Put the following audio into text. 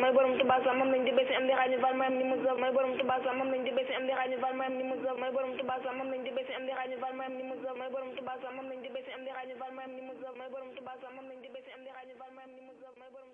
mooy borom Touba Sam moom lañ di bési am di xaañu Fall mooy am ni Moussa mooy borom Touba Sam moom lañ di bési am di xaañu Fall mooy am ni Moussa mooy borom Touba Sam moom lañ di bési am di xaañu Fall mooy am ni Moussa mooy borom Touba Sam moom lañ di bési am di xaañu Fall mooy am ni Moussa mooy borom Touba Sam moom lañ di bési am di xaañu Fall mooy am ni Moussa mooy borom